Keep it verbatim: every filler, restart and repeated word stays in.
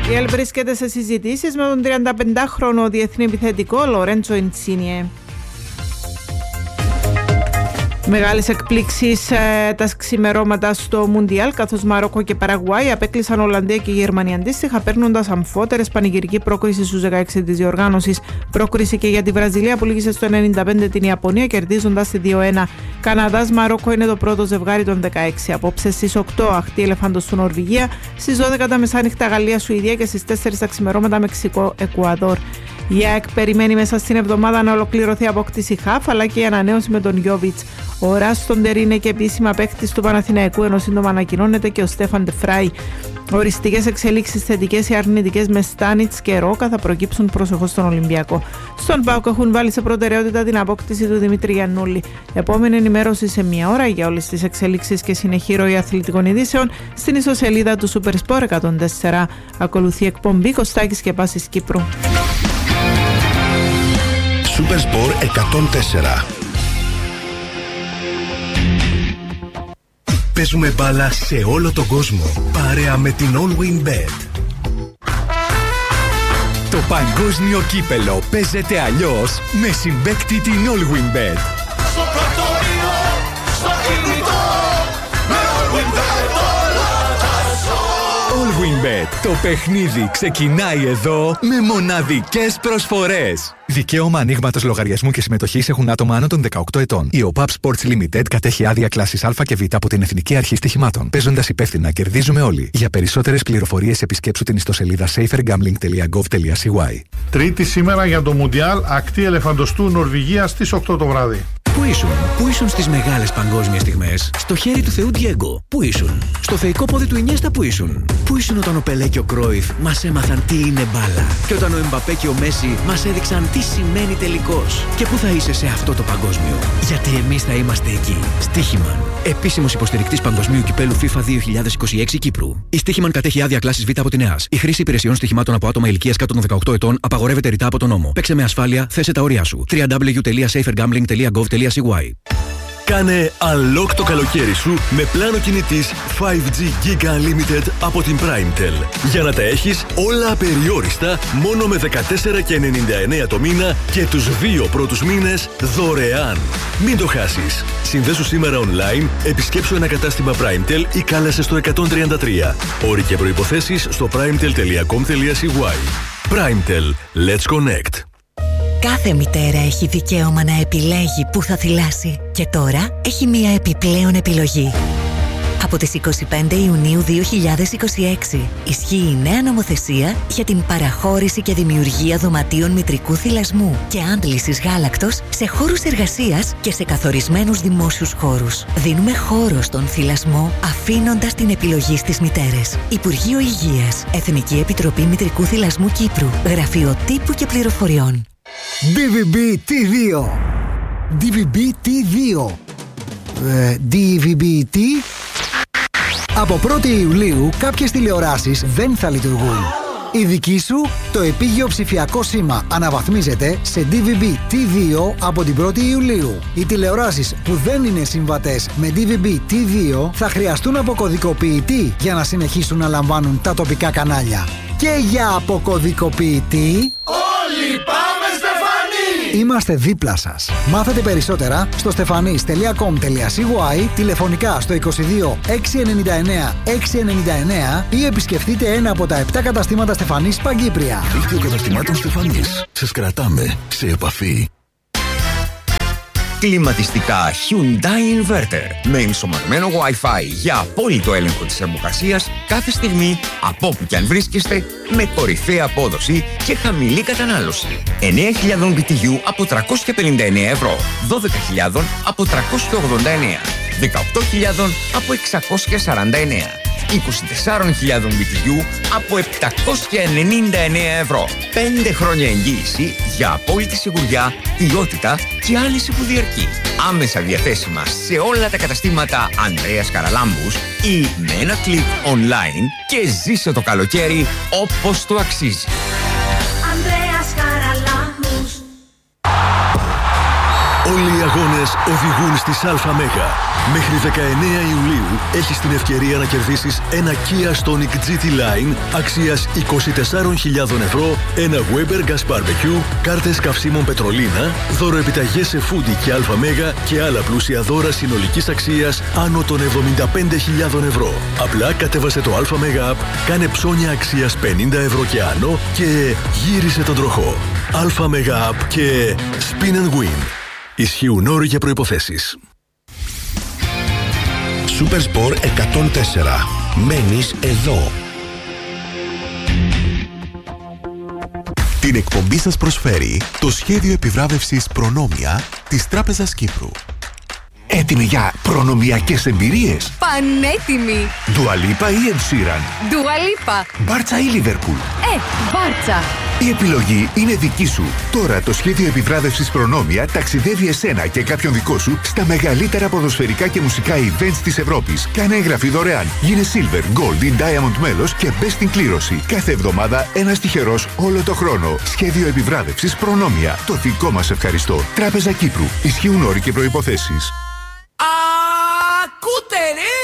Η ΕΛ βρίσκεται σε συζητήσεις με τον τριανταπεντάχρονο διεθνή επιθετικό Λορέντσο Ιντσίνιε. Μεγάλες εκπλήξεις ε, τα ξημερώματα στο Μουντιάλ, καθώς Μαρόκο και Παραγουάη απέκλεισαν Ολλανδία και Γερμανία αντίστοιχα, παίρνοντας αμφότερες πανηγυρική πρόκριση στους δεκαέξι της διοργάνωσης. Πρόκριση και για τη Βραζιλία που λύγησε στο ενενήντα πέντε την Ιαπωνία, κερδίζοντας τη δύο ένα. Καναδάς Μαρόκο είναι το πρώτο ζευγάρι των δεκαέξι. Απόψε στις οκτώ αχτή Ελεφάντος του Νορβηγία, στις δώδεκα τα μεσάνυχτα Γαλλία Σουηδία και στις τέσσερις τα ξημερώματα Μεξικό Εκουαδόρ. Η ΑΕΚ περιμένει μέσα στην εβδομάδα να ολοκληρωθεί η απόκτηση Χαφ αλλά και η ανανέωση με τον Γιόβιτς. Ο Ράστον Ντερ είναι και επίσημα παίκτης του Παναθηναϊκού, ενώ σύντομα ανακοινώνεται και ο Στέφαν Ντεφράι. Οριστικές εξελίξεις θετικές ή αρνητικές με Στάνιτς και Ρόκα θα προκύψουν προσεχώς στον Ολυμπιακό. Στον ΠΑΟΚ έχουν βάλει σε προτεραιότητα την απόκτηση του Δημήτρη Γιαννούλη. Επόμενη ενημέρωση σε μία ώρα για όλες τις εξελίξεις και συνεχή ροή αθλητικών ειδήσεων στην ιστοσελίδα του Supersport εκατόν τέσσερα. Ακολουθεί εκπομπή Κωστάκης και Πάσης Κύπρου. Supersport εκατόν τέσσερα. Παίζουμε μπάλα σε όλο τον κόσμο, παρέα με την All Win Bet. Το παγκόσμιο κύπελο παίζεται αλλιώς με συμπαίκτη την All Win Bet. Στο πρακτορείο, στο κινητό, με All Win Bet όλα τα ζω. All Win Bet. Το παιχνίδι ξεκινάει εδώ με μοναδικές προσφορές. Δικαίωμα ανοίγματος λογαριασμού και συμμετοχής έχουν άτομα άνω των δεκαοκτώ ετών. Η ο πι έι πι Sports Limited κατέχει άδεια κλάσης Α και Β από την Εθνική Αρχή Στοιχημάτων. Παίζοντας υπεύθυνα, κερδίζουμε όλοι. Για περισσότερες πληροφορίες επισκέψου την ιστοσελίδα safer gambling dot gov dot c y. Τρίτη σήμερα για το Μουντιάλ, ακτή Ελεφαντοστού Νορβηγία στις οκτώ το βράδυ. Πού ήσουν, πού ήσουν στις μεγάλες παγκόσμιες στιγμές? Στο χέρι του Θεού Ντιέγκο, πού ήσουν? Στο θεϊκό πόδι του Ινιέστα, πού ήσουν? Πού ήσουν όταν ο Πελέ και ο Κρόιφ μας έμαθαν τι είναι μπάλα? Και όταν ο Εμπαπέ και ο Μέση μας έδειξαν τι σημαίνει τελικός? Και πού θα είσαι σε αυτό το παγκόσμιο? Γιατί εμείς θα είμαστε εκεί. Στίχημαν. Επίσημος υποστηρικτής Παγκοσμίου Κυπέλου FIFA δύο χιλιάδες είκοσι έξι Κύπρου. Η Στίχημαν κατέχει άδεια κλάσης Β από την ΕΑΣ. Η χρήση υπηρεσιών στοιχημάτων από άτομα ηλικίας κάτω των δεκαοκτώ ετών απαγορεύεται ρητά από τον νόμο. Παίξε με ασφάλεια, θέσε τα όρια σου. double-u double-u double-u τελεία safer gambling τελεία gov τελεία c y. Κάνε unlock το καλοκαίρι σου με πλάνο κινητής φάιβ τζι Giga Unlimited από την PrimeTel. Για να τα έχεις όλα απεριόριστα μόνο με δεκατέσσερα ενενήντα εννέα το μήνα και τους δύο πρώτους μήνες δωρεάν. Μην το χάσεις. Συνδέσου σήμερα online, επισκέψου ένα κατάστημα PrimeTel ή κάλεσε στο εκατόν τριάντα τρία. Όροι και προϋποθέσεις στο primetel τελεία com τελεία c y. PrimeTel. Let's connect. Κάθε μητέρα έχει δικαίωμα να επιλέγει πού θα θυλάσει. Και τώρα έχει μία επιπλέον επιλογή. Από τις είκοσι πέντε Ιουνίου δύο χιλιάδες είκοσι έξι ισχύει η νέα νομοθεσία για την παραχώρηση και δημιουργία δωματίων μητρικού θυλασμού και άντλησης γάλακτος σε χώρους εργασίας και σε καθορισμένους δημόσιους χώρους. Δίνουμε χώρο στον θυλασμό αφήνοντας την επιλογή στις μητέρες. Υπουργείο Υγείας, Εθνική Επιτροπή Μητρικού Θυλασμού Κύπρου, Γραφείο Τύπου και Πληροφοριών. ντι βι μπι τι δύο. ντι βι μπι τι δύο. Ε, ντι βι μπι τι. Από πρώτη Ιουλίου κάποιες τηλεοράσεις δεν θα λειτουργούν. Η δική σου, το επίγειο ψηφιακό σήμα αναβαθμίζεται σε ντι βι μπι τι δύο από την πρώτη Ιουλίου. Οι τηλεοράσεις που δεν είναι συμβατές με ντι βι μπι τι δύο θα χρειαστούν αποκωδικοποιητή για να συνεχίσουν να λαμβάνουν τα τοπικά κανάλια. Και για αποκωδικοποιητή... Όλοι πάμε Στεφανή! Είμαστε δίπλα σας. Μάθετε περισσότερα στο stefanis τελεία com τελεία c y, τηλεφωνικά στο είκοσι δύο εξακόσια ενενήντα εννέα εξακόσια ενενήντα εννέα ή επισκεφτείτε ένα από τα επτά καταστήματα Στεφανής Παγκύπρια. Δίκτυο καταστημάτων Στεφανής. Σας κρατάμε σε επαφή. Κλιματιστικά Hyundai Inverter με ενσωματωμένο Wi-Fi για απόλυτο έλεγχο της θερμοκρασίας κάθε στιγμή από όπου και αν βρίσκεστε, με κορυφαία απόδοση και χαμηλή κατανάλωση. εννέα χιλιάδες μπι τι γιου από τριακόσια πενήντα εννέα ευρώ, δώδεκα χιλιάδες από τριακόσια ογδόντα εννέα, δεκαοκτώ χιλιάδες από εξακόσια σαράντα εννέα. είκοσι τέσσερις χιλιάδες μπι τι γιου από επτακόσια ενενήντα εννέα ευρώ. πέντε χρόνια εγγύηση για απόλυτη σιγουριά, ποιότητα και άλυση που διαρκεί. Άμεσα διαθέσιμα σε όλα τα καταστήματα Ανδρέας Καραλάμπους ή με ένα κλικ online και ζήσε το καλοκαίρι όπως το αξίζει. Ανδρέας Καραλάμπους. Όλοι οι αγώνες οδηγούν στις ΑΜΕΓΑ. Μέχρι δεκαεννέα Ιουλίου έχεις την ευκαιρία να κερδίσεις ένα Kia Stonic τζι τι Line αξίας είκοσι τεσσάρες χιλιάδες ευρώ, ένα Weber Gas Barbecue, κάρτες καυσίμων Πετρολίνα, δωροεπιταγές σε Foodie και Αλφα Μέγα και άλλα πλούσια δώρα συνολικής αξίας άνω των εβδομήντα πέντε χιλιάδες ευρώ. Απλά κατέβασε το Αλφα Μέγα App, κάνε ψώνια αξίας πενήντα ευρώ και άνω και γύρισε τον τροχό. Αλφα Μέγα App και Spin and Win. Ισχύουν όροι και προϋποθέσεις. Supersport εκατόν τέσσερα. Μένεις εδώ. Την εκπομπή σας προσφέρει το σχέδιο επιβράβευσης Προνόμια της Τράπεζας Κύπρου. Έτοιμοι για προνομιακές εμπειρίες? Πανέτοιμοι! Dua Lipa ή Ed Sheeran? Dua Lipa. Μπάρτσα ή Λίβερπουλ? Ε, Μπάρτσα. Η επιλογή είναι δική σου. Τώρα το σχέδιο επιβράβευσης Προνόμια ταξιδεύει εσένα και κάποιον δικό σου στα μεγαλύτερα ποδοσφαιρικά και μουσικά events της Ευρώπης. Κάνε εγγραφή δωρεάν. Γίνε Silver, Gold ή Diamond μέλος και μπες στην κλήρωση. Κάθε εβδομάδα ένας τυχερός όλο το χρόνο. Σχέδιο επιβράβευσης Προνόμια. Το δικό μας ευχαριστώ. Τράπεζα Κύπρου. Ισχύουν όροι και προϋποθέσεις. Ακούτε ρε!